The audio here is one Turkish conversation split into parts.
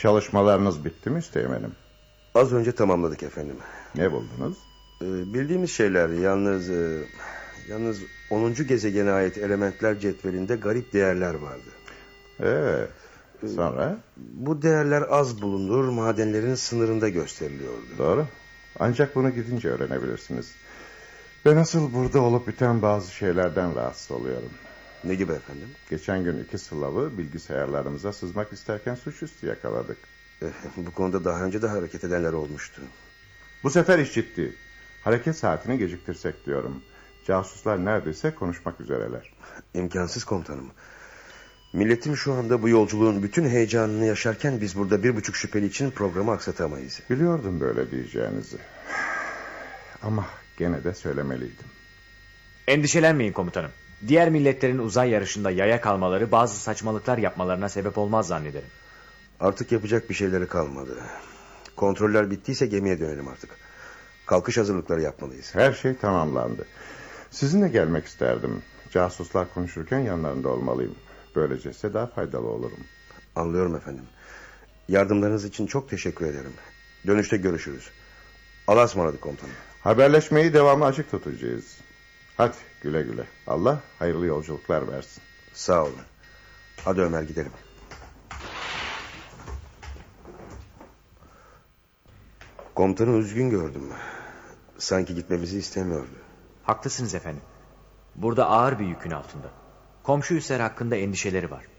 Çalışmalarınız bitti mi Üsteğmen'im? Az önce tamamladık efendim. Ne buldunuz? Bildiğimiz şeyler yalnız 10. gezegene ait elementler cetvelinde garip değerler vardı. Evet. Sonra? Bu değerler az bulunur, madenlerin sınırında gösteriliyordu. Doğru. Ancak bunu gidince öğrenebilirsiniz. Ben asıl burada olup biten bazı şeylerden rahatsız oluyorum. Ne gibi efendim? Geçen gün 2 Slav'ı bilgisayarlarımıza sızmak isterken suçüstü yakaladık. Bu konuda daha önce de hareket edenler olmuştu. Bu sefer iş ciddi. Hareket saatini geciktirsek diyorum. Casuslar neredeyse konuşmak üzereler. İmkansız komutanım. Milletim şu anda bu yolculuğun bütün heyecanını yaşarken biz burada 1,5 şüpheli için programı aksatamayız. Biliyordum böyle diyeceğinizi. Ama gene de söylemeliydim. Endişelenmeyin komutanım. Diğer milletlerin uzay yarışında yaya kalmaları bazı saçmalıklar yapmalarına sebep olmaz zannederim. Artık yapacak bir şeyleri kalmadı. Kontroller bittiyse gemiye dönelim artık. Kalkış hazırlıkları yapmalıyız. Her şey tamamlandı. Sizinle gelmek isterdim. Casuslar konuşurken yanlarında olmalıyım. Böylece size daha faydalı olurum. Anlıyorum efendim. Yardımlarınız için çok teşekkür ederim. Dönüşte görüşürüz. Allah'a ısmarladık komutanım. Haberleşmeyi devamlı açık tutacağız. Hadi güle güle. Allah hayırlı yolculuklar versin. Sağ olun. Hadi Ömer gidelim. Komutanı üzgün gördüm. Sanki gitmemizi istemiyordu. Haklısınız efendim. Burada ağır bir yükün altında. Komşu üsler hakkında endişeleri var.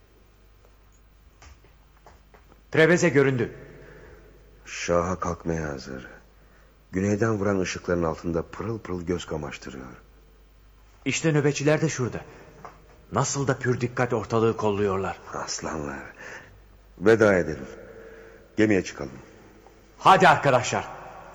Treveze göründü. Şaha kalkmaya hazır. Güneyden vuran ışıkların altında pırıl pırıl göz kamaştırıyor. İşte nöbetçiler de şurada. Nasıl da pür dikkat ortalığı kolluyorlar. Aslanlar. Veda edelim. Gemiye çıkalım. Hadi arkadaşlar.